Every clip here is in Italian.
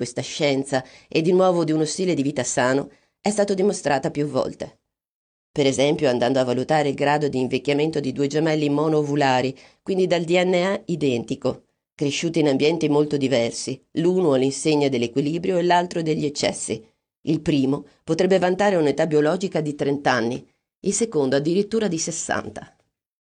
questa scienza e di nuovo di uno stile di vita sano è stato dimostrata più volte. Per esempio andando a valutare il grado di invecchiamento di due gemelli monoovulari, quindi dal DNA identico, cresciuti in ambienti molto diversi, l'uno all'insegna dell'equilibrio e l'altro degli eccessi. Il primo potrebbe vantare un'età biologica di 30 anni, il secondo addirittura di 60.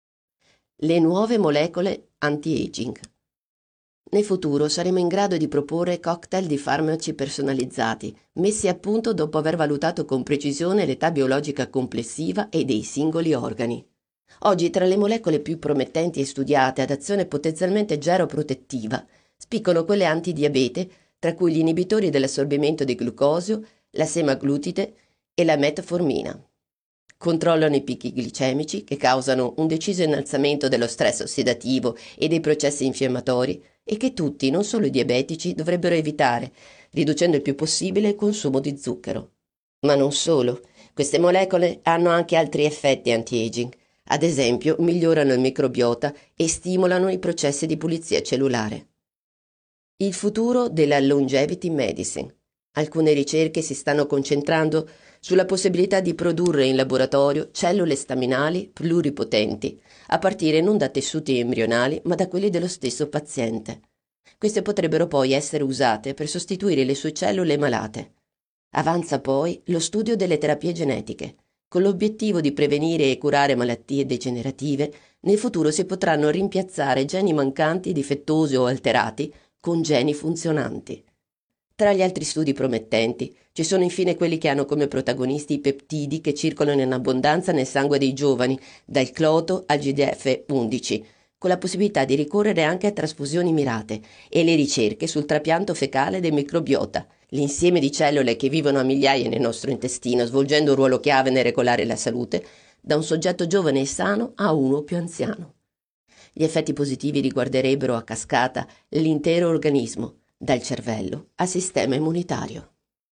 Le nuove molecole anti-aging. Nel futuro saremo in grado di proporre cocktail di farmaci personalizzati, messi a punto dopo aver valutato con precisione l'età biologica complessiva e dei singoli organi. Oggi tra le molecole più promettenti e studiate ad azione potenzialmente geroprotettiva spiccano quelle antidiabete, tra cui gli inibitori dell'assorbimento di glucosio, la semaglutide e la metformina. Controllano i picchi glicemici che causano un deciso innalzamento dello stress ossidativo e dei processi infiammatori e che tutti, non solo i diabetici, dovrebbero evitare, riducendo il più possibile il consumo di zucchero. Ma non solo, queste molecole hanno anche altri effetti anti-aging. Ad esempio, migliorano il microbiota e stimolano i processi di pulizia cellulare. Il futuro della longevity medicine. Alcune ricerche si stanno concentrando sulla possibilità di produrre in laboratorio cellule staminali pluripotenti, a partire non da tessuti embrionali, ma da quelli dello stesso paziente. Queste potrebbero poi essere usate per sostituire le sue cellule malate. Avanza poi lo studio delle terapie genetiche. Con l'obiettivo di prevenire e curare malattie degenerative, nel futuro si potranno rimpiazzare geni mancanti, difettosi o alterati con geni funzionanti. Tra gli altri studi promettenti ci sono infine quelli che hanno come protagonisti i peptidi che circolano in abbondanza nel sangue dei giovani, dal cloto al GDF-11, con la possibilità di ricorrere anche a trasfusioni mirate, e le ricerche sul trapianto fecale del microbiota, l'insieme di cellule che vivono a migliaia nel nostro intestino, svolgendo un ruolo chiave nel regolare la salute, da un soggetto giovane e sano a uno più anziano. Gli effetti positivi riguarderebbero a cascata l'intero organismo, dal cervello al sistema immunitario.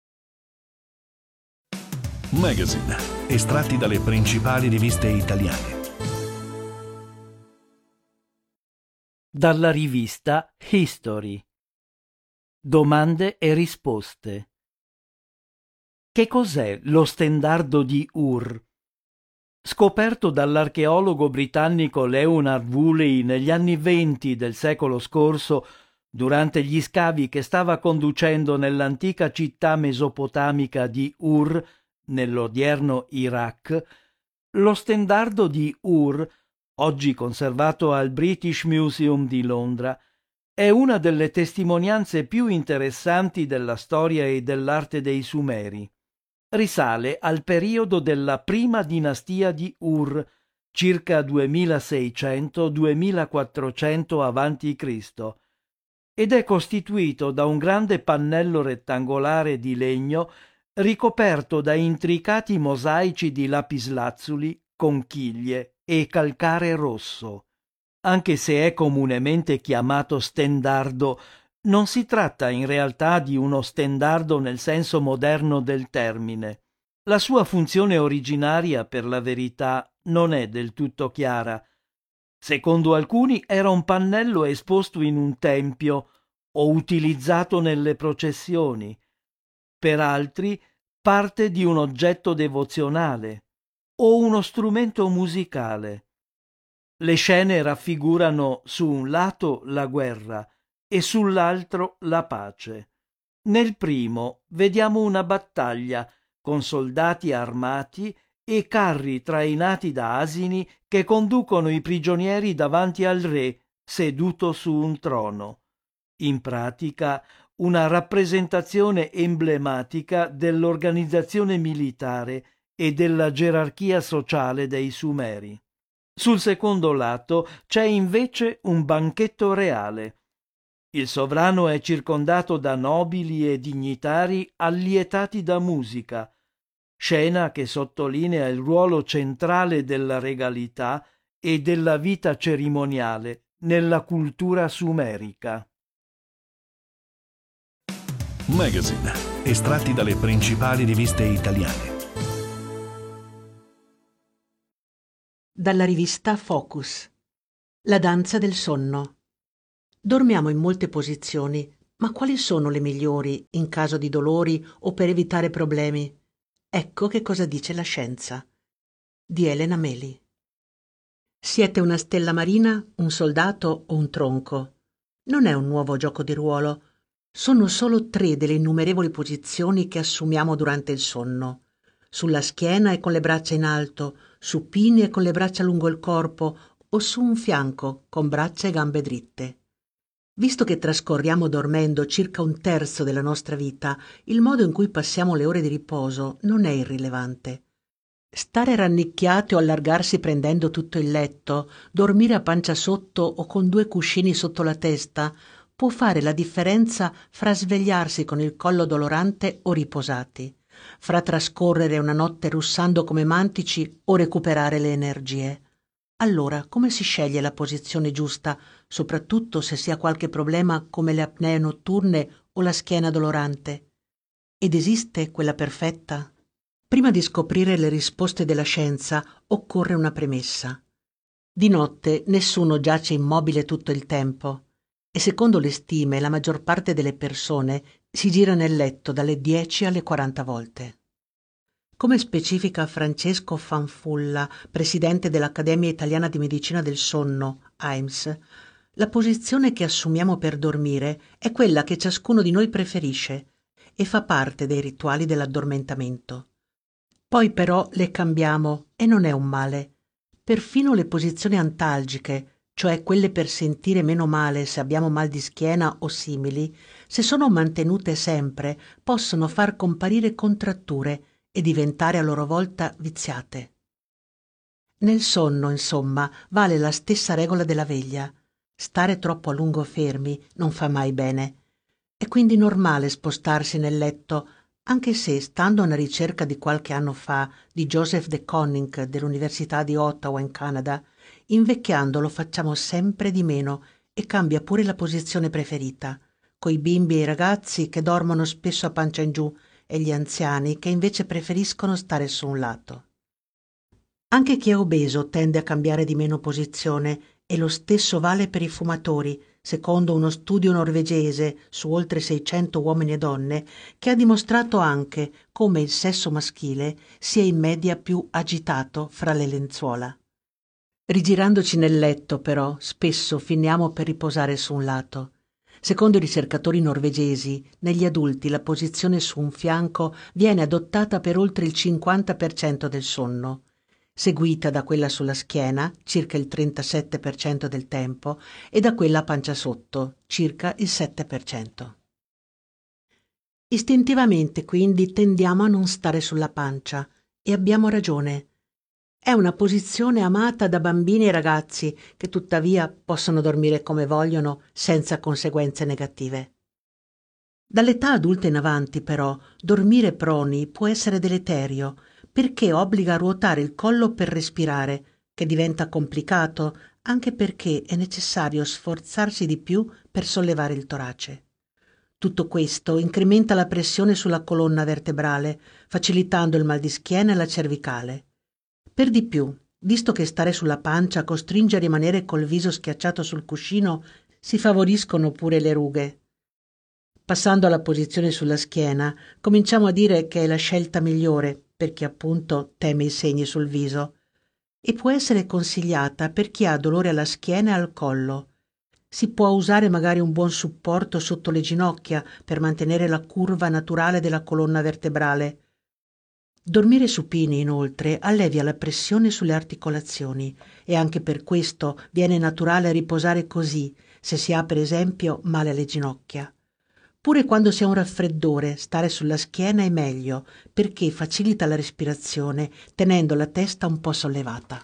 Magazine, estratti dalle principali riviste italiane. Dalla rivista History. Domande e risposte. Che cos'è lo stendardo di Ur? Scoperto dall'archeologo britannico Leonard Woolley negli anni '20 del secolo scorso, durante gli scavi che stava conducendo nell'antica città mesopotamica di Ur, nell'odierno Iraq, lo stendardo di Ur, oggi conservato al British Museum di Londra, è una delle testimonianze più interessanti della storia e dell'arte dei Sumeri. Risale al periodo della prima dinastia di Ur, circa 2600-2400 a.C., ed è costituito da un grande pannello rettangolare di legno ricoperto da intricati mosaici di lapislazzuli, conchiglie e calcare rosso. Anche se è comunemente chiamato stendardo, non si tratta in realtà di uno stendardo nel senso moderno del termine. La sua funzione originaria, per la verità, non è del tutto chiara. Secondo alcuni era un pannello esposto in un tempio o utilizzato nelle processioni. Per altri parte di un oggetto devozionale o uno strumento musicale. Le scene raffigurano su un lato la guerra e sull'altro la pace. Nel primo vediamo una battaglia con soldati armati e carri trainati da asini che conducono i prigionieri davanti al re seduto su un trono. In pratica una rappresentazione emblematica dell'organizzazione militare e della gerarchia sociale dei Sumeri. Sul secondo lato c'è invece un banchetto reale. Il sovrano è circondato da nobili e dignitari allietati da musica, scena che sottolinea il ruolo centrale della regalità e della vita cerimoniale nella cultura sumerica. Magazine, estratti dalle principali riviste italiane. Dalla rivista Focus. La danza del sonno. Dormiamo in molte posizioni, Ma quali sono le migliori in caso di dolori o per evitare problemi? Ecco che cosa dice la scienza. Di Elena Meli. Siete una stella marina, un soldato o un tronco? Non è un nuovo gioco di ruolo. Sono solo 3 delle innumerevoli posizioni che assumiamo durante il sonno. Sulla schiena e con le braccia in alto, supini e con le braccia lungo il corpo o su un fianco con braccia e gambe dritte. Visto che trascorriamo dormendo circa 1/3 della nostra vita, il modo in cui passiamo le ore di riposo non è irrilevante. Stare rannicchiati o allargarsi prendendo tutto il letto, dormire a pancia sotto o con 2 cuscini sotto la testa, può fare la differenza fra svegliarsi con il collo dolorante o riposati, fra trascorrere una notte russando come mantici o recuperare le energie. Allora, come si sceglie la posizione giusta, soprattutto se si ha qualche problema come le apnee notturne o la schiena dolorante? Ed esiste quella perfetta? Prima di scoprire le risposte della scienza occorre una premessa. Di notte nessuno giace immobile tutto il tempo e secondo le stime la maggior parte delle persone si gira nel letto dalle 10 alle 40 volte. Come specifica Francesco Fanfulla, presidente dell'Accademia Italiana di Medicina del Sonno, AIMS, la posizione che assumiamo per dormire è quella che ciascuno di noi preferisce e fa parte dei rituali dell'addormentamento. Poi però le cambiamo e non è un male. Perfino le posizioni antalgiche, cioè quelle per sentire meno male se abbiamo mal di schiena o simili, se sono mantenute sempre, possono far comparire contratture e diventare a loro volta viziate. Nel sonno, insomma, vale la stessa regola della veglia. Stare troppo a lungo fermi non fa mai bene. È quindi normale spostarsi nel letto, anche se, stando a una ricerca di qualche anno fa di Joseph de Koning dell'Università di Ottawa in Canada, invecchiando lo facciamo sempre di meno e cambia pure la posizione preferita, coi bimbi e i ragazzi che dormono spesso a pancia in giù e gli anziani che invece preferiscono stare su un lato. Anche chi è obeso tende a cambiare di meno posizione e lo stesso vale per i fumatori, secondo uno studio norvegese su oltre 600 uomini e donne, che ha dimostrato anche come il sesso maschile sia in media più agitato fra le lenzuola. Rigirandoci nel letto, però, spesso finiamo per riposare su un lato. Secondo i ricercatori norvegesi, negli adulti la posizione su un fianco viene adottata per oltre il 50% del sonno, seguita da quella sulla schiena, circa il 37% del tempo, e da quella a pancia sotto, circa il 7%. Istintivamente, quindi, tendiamo a non stare sulla pancia, e abbiamo ragione. È una posizione amata da bambini e ragazzi che tuttavia possono dormire come vogliono senza conseguenze negative. Dall'età adulta in avanti, però, dormire proni può essere deleterio perché obbliga a ruotare il collo per respirare, che diventa complicato anche perché è necessario sforzarsi di più per sollevare il torace. Tutto questo incrementa la pressione sulla colonna vertebrale, facilitando il mal di schiena e la cervicale. Per di più, visto che stare sulla pancia costringe a rimanere col viso schiacciato sul cuscino, si favoriscono pure le rughe. Passando alla posizione sulla schiena, cominciamo a dire che è la scelta migliore per chi appunto teme i segni sul viso e può essere consigliata per chi ha dolore alla schiena e al collo. Si può usare magari un buon supporto sotto le ginocchia per mantenere la curva naturale della colonna vertebrale. Dormire supini, inoltre, allevia la pressione sulle articolazioni e anche per questo viene naturale riposare così, se si ha per esempio male alle ginocchia. Pure quando si ha un raffreddore, stare sulla schiena è meglio, perché facilita la respirazione, tenendo la testa un po' sollevata.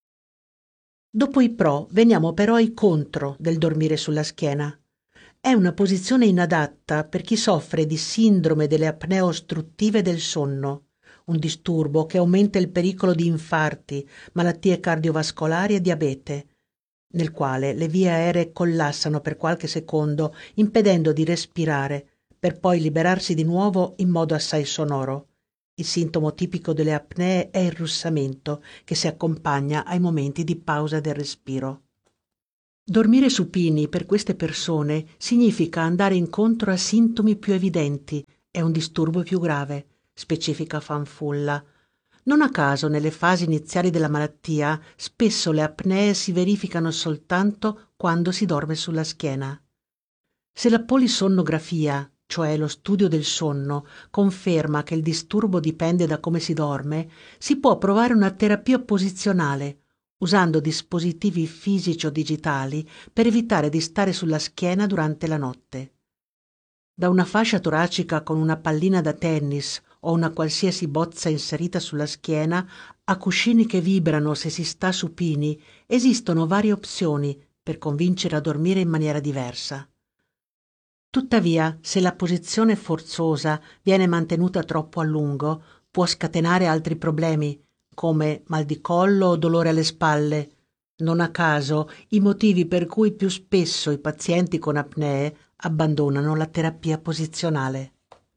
Dopo i pro, veniamo però ai contro del dormire sulla schiena. È una posizione inadatta per chi soffre di sindrome delle apnee ostruttive del sonno, un disturbo che aumenta il pericolo di infarti, malattie cardiovascolari e diabete, nel quale le vie aeree collassano per qualche secondo, impedendo di respirare, per poi liberarsi di nuovo in modo assai sonoro. Il sintomo tipico delle apnee è il russamento, che si accompagna ai momenti di pausa del respiro. Dormire supini per queste persone significa andare incontro a sintomi più evidenti e un disturbo più grave, specifica Fanfulla. Non a caso nelle fasi iniziali della malattia spesso le apnee si verificano soltanto quando si dorme sulla schiena. Se la polisonnografia, cioè lo studio del sonno, conferma che il disturbo dipende da come si dorme, si può provare una terapia posizionale, usando dispositivi fisici o digitali per evitare di stare sulla schiena durante la notte. Da una fascia toracica con una pallina da tennis o una qualsiasi bozza inserita sulla schiena a cuscini che vibrano se si sta supini, esistono varie opzioni per convincere a dormire in maniera diversa. Tuttavia, se la posizione forzosa viene mantenuta troppo a lungo, può scatenare altri problemi, come mal di collo o dolore alle spalle. Non a caso, i motivi per cui più spesso i pazienti con apnee abbandonano la terapia posizionale.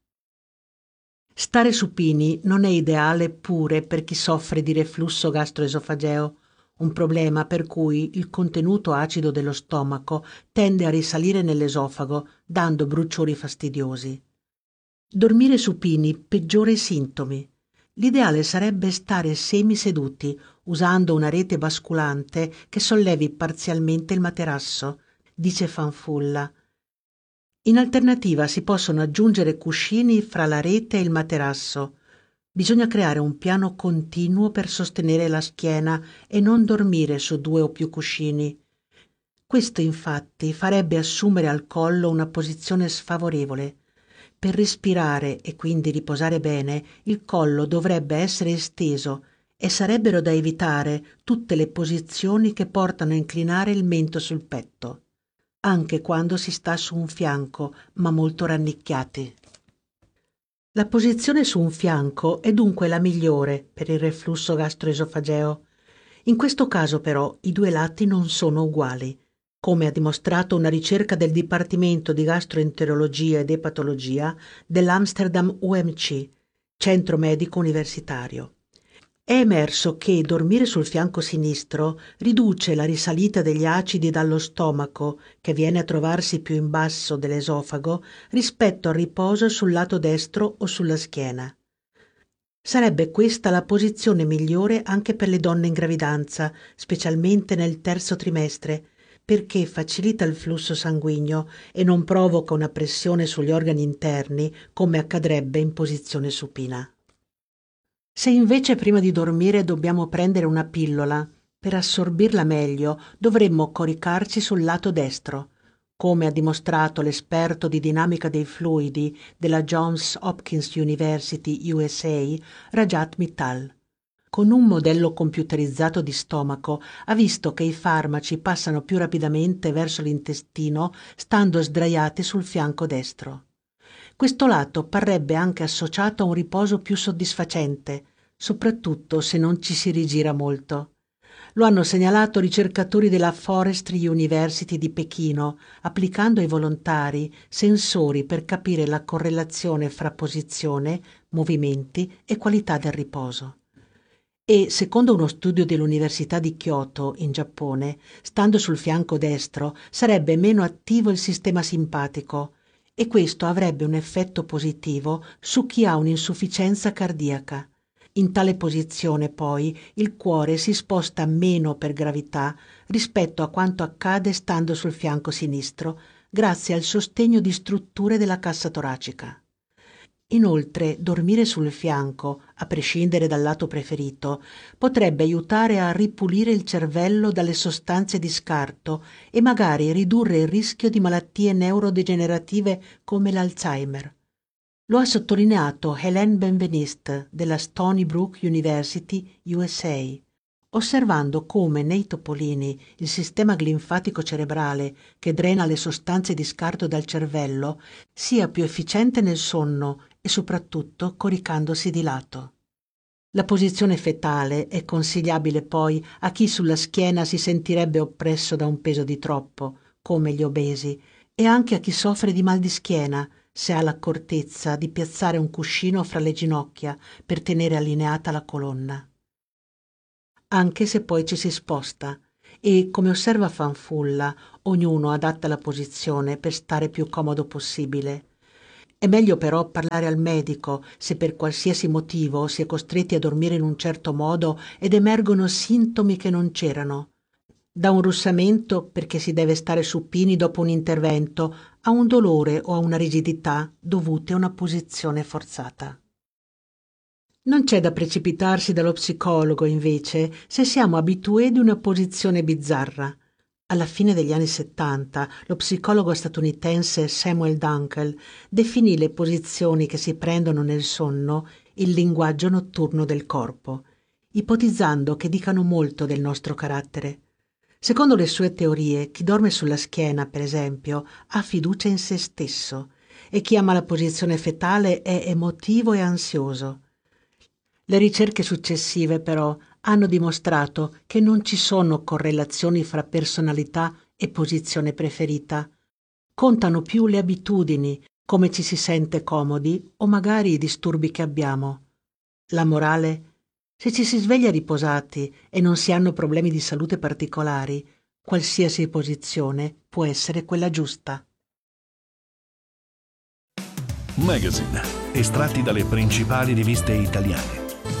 Stare supini non è ideale pure per chi soffre di reflusso gastroesofageo, un problema per cui il contenuto acido dello stomaco tende a risalire nell'esofago, dando bruciori fastidiosi. Dormire supini peggiora i sintomi. L'ideale sarebbe stare semiseduti, usando una rete basculante che sollevi parzialmente il materasso, dice Fanfulla. In alternativa si possono aggiungere cuscini fra la rete e il materasso. Bisogna creare un piano continuo per sostenere la schiena e non dormire su 2 o più cuscini. Questo infatti farebbe assumere al collo una posizione sfavorevole. Per respirare e quindi riposare bene, il collo dovrebbe essere esteso e sarebbero da evitare tutte le posizioni che portano a inclinare il mento sul petto, anche quando si sta su un fianco, ma molto rannicchiati. La posizione su un fianco è dunque la migliore per il reflusso gastroesofageo. In questo caso però i 2 lati non sono uguali, come ha dimostrato una ricerca del Dipartimento di Gastroenterologia ed Epatologia dell'Amsterdam UMC, Centro Medico Universitario. È emerso che dormire sul fianco sinistro riduce la risalita degli acidi dallo stomaco, che viene a trovarsi più in basso dell'esofago, rispetto al riposo sul lato destro o sulla schiena. Sarebbe questa la posizione migliore anche per le donne in gravidanza, specialmente nel 3° trimestre, perché facilita il flusso sanguigno e non provoca una pressione sugli organi interni come accadrebbe in posizione supina. Se invece prima di dormire dobbiamo prendere una pillola, per assorbirla meglio dovremmo coricarci sul lato destro, come ha dimostrato l'esperto di dinamica dei fluidi della Johns Hopkins University USA, Rajat Mittal. Con un modello computerizzato di stomaco ha visto che i farmaci passano più rapidamente verso l'intestino stando sdraiati sul fianco destro. Questo lato parrebbe anche associato a un riposo più soddisfacente, soprattutto se non ci si rigira molto. Lo hanno segnalato ricercatori della Forestry University di Pechino, applicando ai volontari sensori per capire la correlazione fra posizione, movimenti e qualità del riposo. E, secondo uno studio dell'Università di Kyoto, in Giappone, stando sul fianco destro sarebbe meno attivo il sistema simpatico, e questo avrebbe un effetto positivo su chi ha un'insufficienza cardiaca. In tale posizione, poi, il cuore si sposta meno per gravità rispetto a quanto accade stando sul fianco sinistro, grazie al sostegno di strutture della cassa toracica. Inoltre, dormire sul fianco, a prescindere dal lato preferito, potrebbe aiutare a ripulire il cervello dalle sostanze di scarto e magari ridurre il rischio di malattie neurodegenerative come l'Alzheimer. Lo ha sottolineato Hélène Benveniste della Stony Brook University, USA, osservando come nei topolini il sistema glinfatico cerebrale, che drena le sostanze di scarto dal cervello, sia più efficiente nel sonno e soprattutto coricandosi di lato. La posizione fetale è consigliabile poi a chi sulla schiena si sentirebbe oppresso da un peso di troppo, come gli obesi, e anche a chi soffre di mal di schiena, se ha l'accortezza di piazzare un cuscino fra le ginocchia per tenere allineata la colonna. Anche se poi ci si sposta, e, come osserva Fanfulla, ognuno adatta la posizione per stare più comodo possibile. È meglio però parlare al medico se per qualsiasi motivo si è costretti a dormire in un certo modo ed emergono sintomi che non c'erano. Da un russamento perché si deve stare supini dopo un intervento a un dolore o a una rigidità dovute a una posizione forzata. Non c'è da precipitarsi dallo psicologo, invece, se siamo abitué di una posizione bizzarra. Alla fine degli anni 70, lo psicologo statunitense Samuel Dunkel definì le posizioni che si prendono nel sonno il linguaggio notturno del corpo, ipotizzando che dicano molto del nostro carattere. Secondo le sue teorie, chi dorme sulla schiena, per esempio, ha fiducia in se stesso e chi ama la posizione fetale è emotivo e ansioso. Le ricerche successive, però, hanno dimostrato che non ci sono correlazioni fra personalità e posizione preferita. Contano più le abitudini, come ci si sente comodi o magari i disturbi che abbiamo. La morale? Se ci si sveglia riposati e non si hanno problemi di salute particolari, qualsiasi posizione può essere quella giusta. Magazine, estratti dalle principali riviste italiane.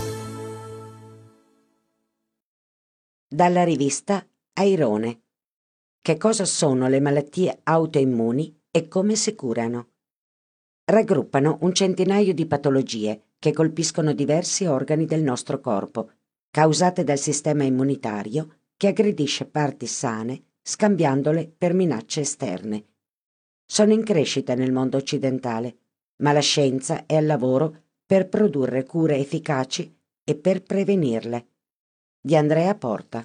Dalla rivista Airone. Che cosa sono le malattie autoimmuni e come si curano? Raggruppano un centinaio di patologie che colpiscono diversi organi del nostro corpo, causate dal sistema immunitario che aggredisce parti sane scambiandole per minacce esterne. Sono in crescita nel mondo occidentale, ma la scienza è al lavoro per produrre cure efficaci e per prevenirle. Di Andrea Porta.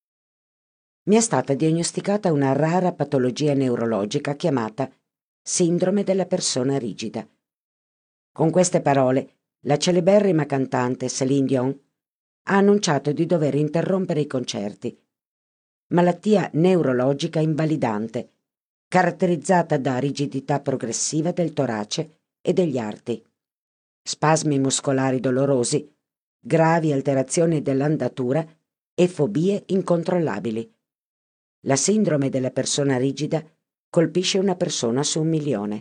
Mi è stata diagnosticata una rara patologia neurologica chiamata sindrome della persona rigida. Con queste parole, la celeberrima cantante Céline Dion ha annunciato di dover interrompere i concerti. Malattia neurologica invalidante, caratterizzata da rigidità progressiva del torace e degli arti, spasmi muscolari dolorosi, gravi alterazioni dell'andatura e fobie incontrollabili. La sindrome della persona rigida colpisce una persona su 1 milione.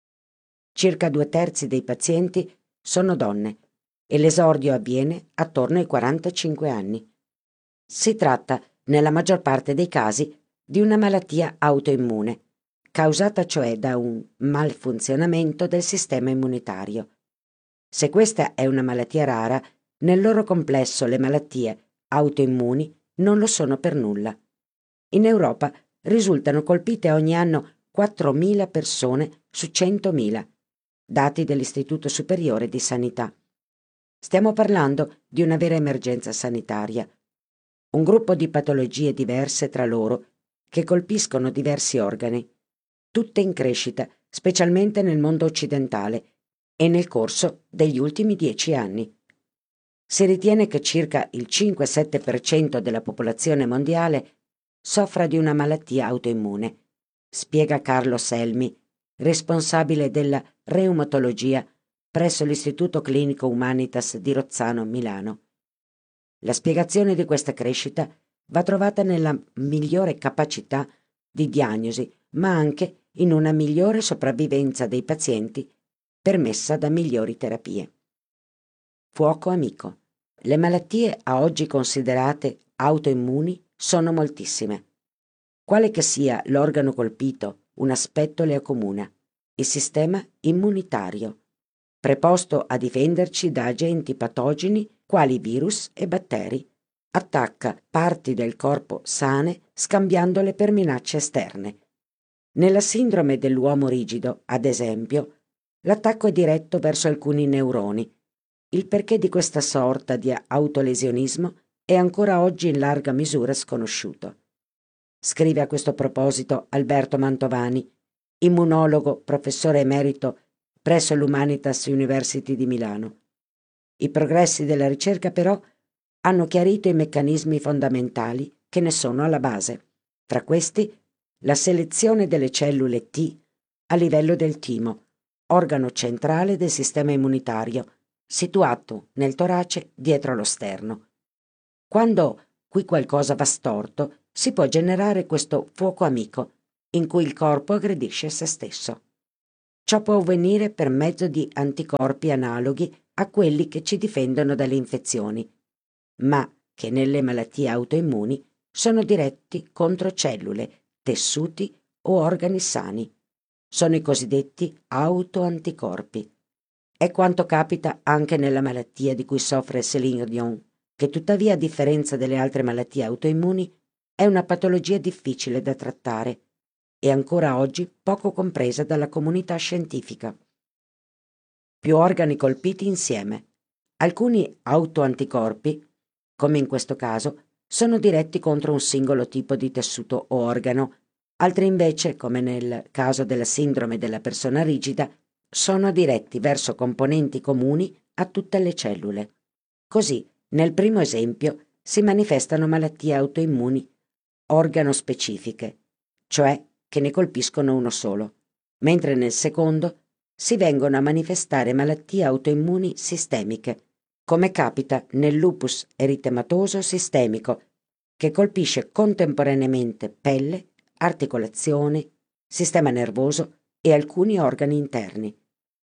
Circa 2/3 dei pazienti sono donne e l'esordio avviene attorno ai 45 anni. Si tratta, nella maggior parte dei casi, di una malattia autoimmune, causata cioè da un malfunzionamento del sistema immunitario. Se questa è una malattia rara, nel loro complesso le malattie autoimmuni non lo sono per nulla. In Europa risultano colpite ogni anno 4.000 persone su 100.000, dati dell'Istituto Superiore di Sanità. Stiamo parlando di una vera emergenza sanitaria, un gruppo di patologie diverse tra loro che colpiscono diversi organi, tutte in crescita, specialmente nel mondo occidentale e nel corso degli ultimi 10 anni. Si ritiene che circa il 5-7% della popolazione mondiale soffra di una malattia autoimmune, spiega Carlo Selmi, responsabile della reumatologia presso l'Istituto Clinico Humanitas di Rozzano, Milano. La spiegazione di questa crescita va trovata nella migliore capacità di diagnosi, ma anche in una migliore sopravvivenza dei pazienti permessa da migliori terapie. Fuoco amico. Le malattie a oggi considerate autoimmuni sono moltissime. Quale che sia l'organo colpito, un aspetto le accomuna: il sistema immunitario, preposto a difenderci da agenti patogeni quali virus e batteri, attacca parti del corpo sane scambiandole per minacce esterne. Nella sindrome dell'uomo rigido, ad esempio, l'attacco è diretto verso alcuni neuroni. Il perché di questa sorta di autolesionismo è ancora oggi in larga misura sconosciuto. Scrive a questo proposito Alberto Mantovani, immunologo, professore emerito presso l'Humanitas University di Milano. I progressi della ricerca, però, hanno chiarito i meccanismi fondamentali che ne sono alla base. Tra questi, la selezione delle cellule T a livello del timo, organo centrale del sistema immunitario, situato nel torace dietro lo sterno. Quando cui qualcosa va storto, si può generare questo fuoco amico, in cui il corpo aggredisce se stesso. Ciò può avvenire per mezzo di anticorpi analoghi a quelli che ci difendono dalle infezioni, ma che nelle malattie autoimmuni sono diretti contro cellule, tessuti o organi sani. Sono i cosiddetti autoanticorpi. È quanto capita anche nella malattia di cui soffre Céline Dion, che tuttavia, a differenza delle altre malattie autoimmuni, è una patologia difficile da trattare e ancora oggi poco compresa dalla comunità scientifica. Più organi colpiti insieme. Alcuni autoanticorpi, come in questo caso, sono diretti contro un singolo tipo di tessuto o organo, altri invece, come nel caso della sindrome della persona rigida, sono diretti verso componenti comuni a tutte le cellule. Così, nel primo esempio, si manifestano malattie autoimmuni organospecifiche, cioè che ne colpiscono uno solo, mentre nel secondo si vengono a manifestare malattie autoimmuni sistemiche, come capita nel lupus eritematoso sistemico, che colpisce contemporaneamente pelle, articolazioni, sistema nervoso e alcuni organi interni.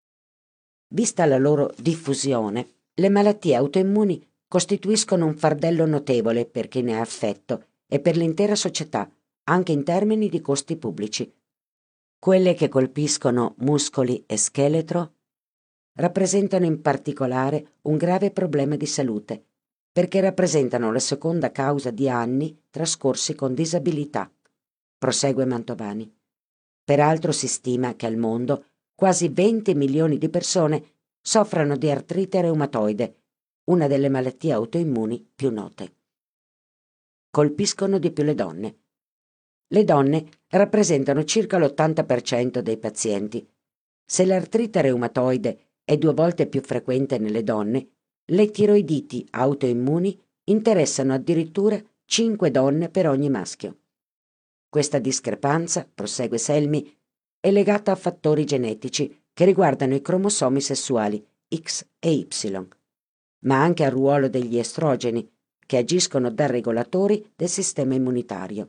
Vista la loro diffusione, le malattie autoimmuni costituiscono un fardello notevole per chi ne è affetto e per l'intera società, anche in termini di costi pubblici. Quelle che colpiscono muscoli e scheletro rappresentano in particolare un grave problema di salute, perché rappresentano la seconda causa di anni trascorsi con disabilità, prosegue Mantovani. Peraltro si stima che al mondo quasi 20 milioni di persone soffrano di artrite reumatoide, una delle malattie autoimmuni più note. Colpiscono di più le donne. Le donne rappresentano circa l'80% dei pazienti. Se l'artrite reumatoide è 2 volte più frequente nelle donne, le tiroiditi autoimmuni interessano addirittura 5 donne per ogni maschio. Questa discrepanza, prosegue Selmi, è legata a fattori genetici che riguardano i cromosomi sessuali X e Y, ma anche al ruolo degli estrogeni, che agiscono da regolatori del sistema immunitario.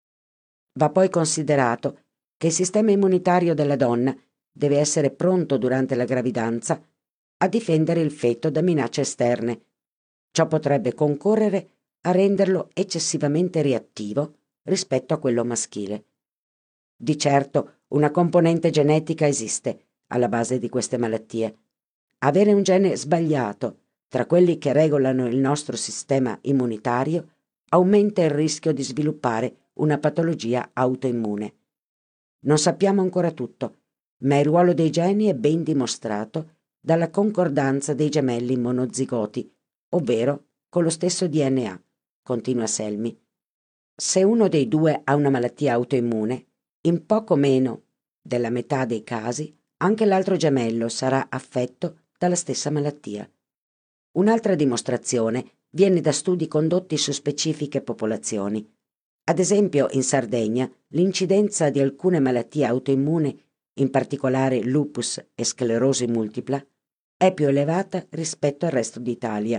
Va poi considerato che il sistema immunitario della donna deve essere pronto durante la gravidanza a difendere il feto da minacce esterne. Ciò potrebbe concorrere a renderlo eccessivamente reattivo rispetto a quello maschile. Di certo una componente genetica esiste alla base di queste malattie. Avere un gene sbagliato tra quelli che regolano il nostro sistema immunitario aumenta il rischio di sviluppare una patologia autoimmune. Non sappiamo ancora tutto, ma il ruolo dei geni è ben dimostrato dalla concordanza dei gemelli monozigoti, ovvero con lo stesso DNA, continua Selmi. Se uno dei due ha una malattia autoimmune, in poco meno della metà dei casi anche l'altro gemello sarà affetto dalla stessa malattia. Un'altra dimostrazione viene da studi condotti su specifiche popolazioni. Ad esempio, in Sardegna, l'incidenza di alcune malattie autoimmuni, in particolare lupus e sclerosi multipla, è più elevata rispetto al resto d'Italia.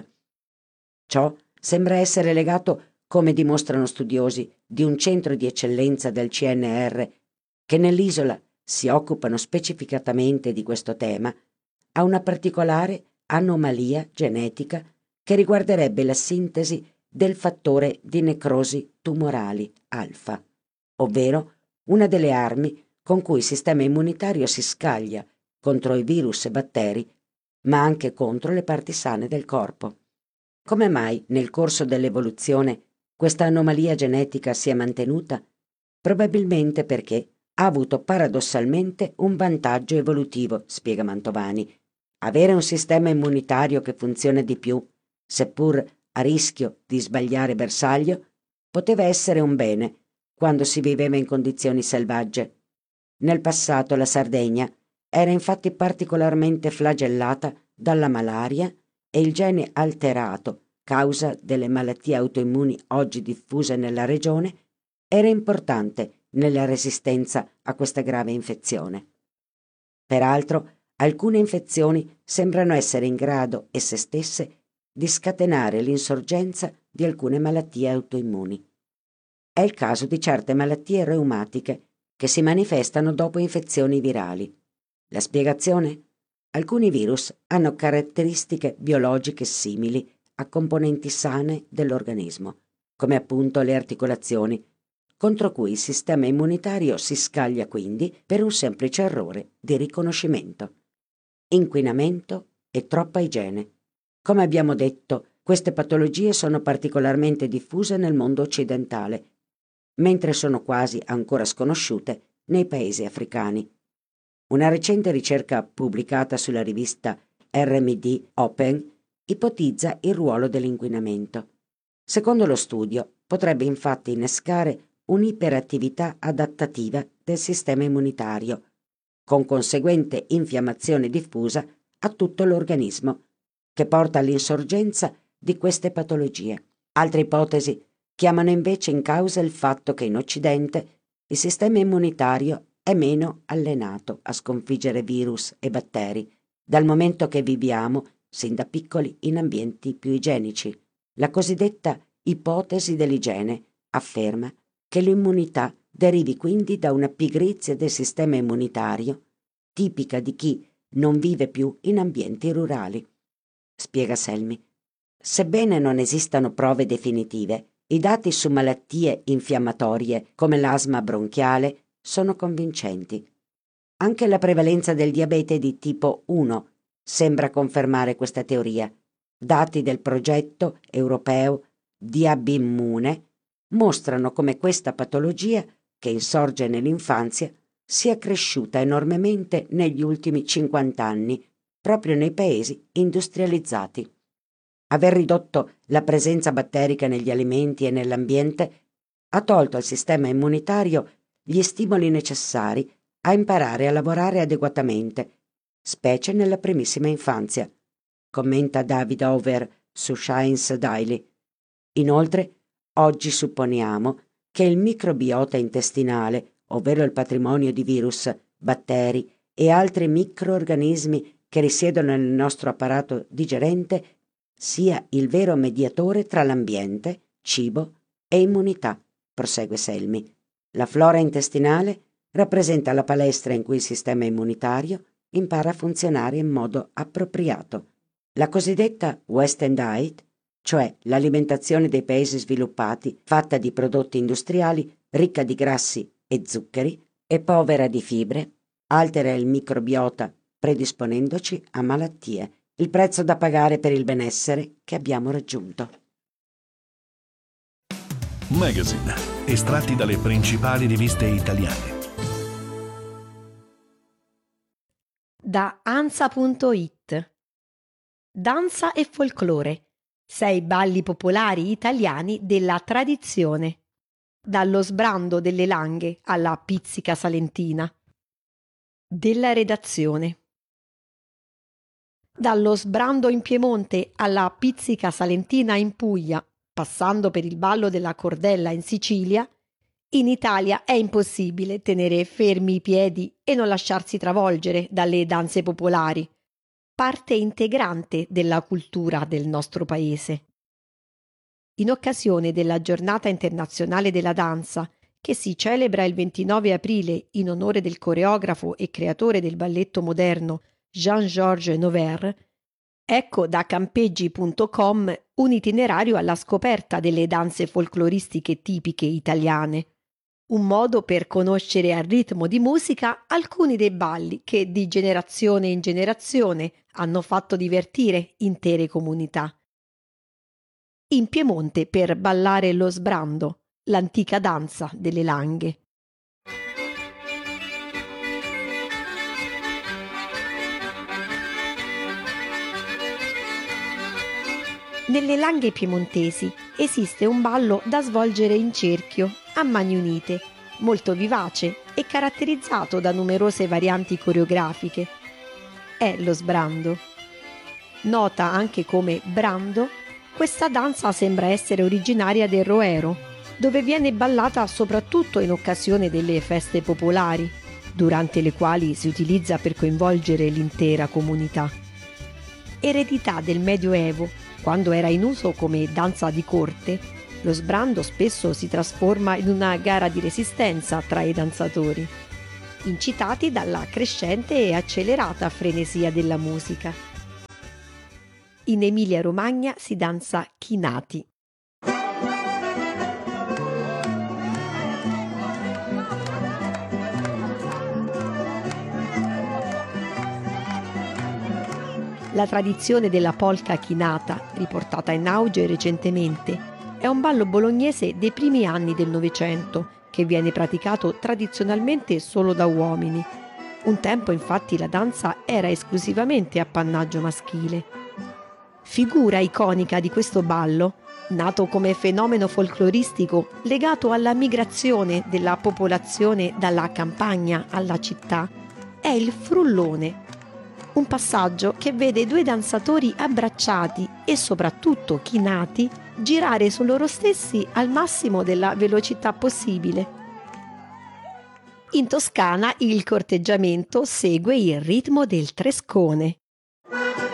Ciò sembra essere legato, come dimostrano studiosi di un centro di eccellenza del CNR, che nell'isola si occupano specificatamente di questo tema, a una particolare anomalia genetica che riguarderebbe la sintesi del fattore di necrosi tumorali alfa, ovvero una delle armi con cui il sistema immunitario si scaglia contro i virus e batteri, ma anche contro le parti sane del corpo. Come mai nel corso dell'evoluzione questa anomalia genetica si è mantenuta? Probabilmente perché ha avuto paradossalmente un vantaggio evolutivo, spiega Mantovani. Avere un sistema immunitario che funziona di più, seppur a rischio di sbagliare bersaglio, poteva essere un bene quando si viveva in condizioni selvagge. Nel passato la Sardegna era infatti particolarmente flagellata dalla malaria e il gene alterato, causa delle malattie autoimmuni oggi diffuse nella regione, era importante nella resistenza a questa grave infezione. Peraltro, alcune infezioni sembrano essere in grado esse stesse di scatenare l'insorgenza di alcune malattie autoimmuni. È il caso di certe malattie reumatiche che si manifestano dopo infezioni virali. La spiegazione? Alcuni virus hanno caratteristiche biologiche simili a componenti sane dell'organismo, come appunto le articolazioni, contro cui il sistema immunitario si scaglia quindi per un semplice errore di riconoscimento. Inquinamento e troppa igiene. Come abbiamo detto, queste patologie sono particolarmente diffuse nel mondo occidentale, mentre sono quasi ancora sconosciute nei paesi africani. Una recente ricerca pubblicata sulla rivista RMD Open ipotizza il ruolo dell'inquinamento. Secondo lo studio, potrebbe infatti innescare un'iperattività adattativa del sistema immunitario, con conseguente infiammazione diffusa a tutto l'organismo, che porta all'insorgenza di queste patologie. Altre ipotesi chiamano invece in causa il fatto che in Occidente il sistema immunitario è meno allenato a sconfiggere virus e batteri, dal momento che viviamo, sin da piccoli, in ambienti più igienici. La cosiddetta ipotesi dell'igiene afferma che l'immunità derivi quindi da una pigrizia del sistema immunitario, tipica di chi non vive più in ambienti rurali. Spiega Selmi. Sebbene non esistano prove definitive, i dati su malattie infiammatorie come l'asma bronchiale sono convincenti. Anche la prevalenza del diabete di tipo 1 sembra confermare questa teoria. Dati del progetto europeo Diabimmune mostrano come questa patologia, che insorge nell'infanzia, sia cresciuta enormemente negli ultimi 50 anni, proprio nei paesi industrializzati. Aver ridotto la presenza batterica negli alimenti e nell'ambiente ha tolto al sistema immunitario gli stimoli necessari a imparare a lavorare adeguatamente, specie nella primissima infanzia, commenta David Over su Science Daily. Inoltre, oggi supponiamo che il microbiota intestinale, ovvero il patrimonio di virus, batteri e altri microorganismi che risiedono nel nostro apparato digerente, sia il vero mediatore tra l'ambiente, cibo e immunità, prosegue Selmi. La flora intestinale rappresenta la palestra in cui il sistema immunitario impara a funzionare in modo appropriato. La cosiddetta Western Diet, cioè l'alimentazione dei paesi sviluppati fatta di prodotti industriali, ricca di grassi e zuccheri e povera di fibre, altera il microbiota predisponendoci a malattie, il prezzo da pagare per il benessere che abbiamo raggiunto. Magazine, estratti dalle principali riviste italiane. Da Ansa.it. Danza e folklore. 6 balli popolari italiani della tradizione. Dallo sbrando delle Langhe alla pizzica salentina. Della redazione. Dallo sbrando in Piemonte alla pizzica salentina in Puglia, passando per il ballo della cordella in Sicilia, in Italia è impossibile tenere fermi i piedi e non lasciarsi travolgere dalle danze popolari, parte integrante della cultura del nostro paese. In occasione della Giornata internazionale della danza, che si celebra il 29 aprile in onore del coreografo e creatore del balletto moderno Jean-Georges Noverre, ecco da campeggi.com un itinerario alla scoperta delle danze folcloristiche tipiche italiane, un modo per conoscere al ritmo di musica alcuni dei balli che di generazione in generazione hanno fatto divertire intere comunità. In Piemonte per ballare lo sbrando, l'antica danza delle Langhe. Nelle Langhe piemontesi esiste un ballo da svolgere in cerchio, a mani unite, molto vivace e caratterizzato da numerose varianti coreografiche. È lo sbrando. Nota anche come brando, questa danza sembra essere originaria del Roero, dove viene ballata soprattutto in occasione delle feste popolari, durante le quali si utilizza per coinvolgere l'intera comunità. Eredità del Medioevo, Quando era in uso come danza di corte, lo sbrando spesso si trasforma in una gara di resistenza tra i danzatori, incitati dalla crescente e accelerata frenesia della musica. In Emilia-Romagna si danza chinati. La tradizione della polka chinata, riportata in auge recentemente, è un ballo bolognese dei primi anni del Novecento che viene praticato tradizionalmente solo da uomini. Un tempo infatti la danza era esclusivamente appannaggio maschile. Figura iconica di questo ballo, nato come fenomeno folcloristico legato alla migrazione della popolazione dalla campagna alla città, è il frullone. Un passaggio che vede due danzatori abbracciati e soprattutto chinati girare su loro stessi al massimo della velocità possibile. In Toscana il corteggiamento segue il ritmo del trescone.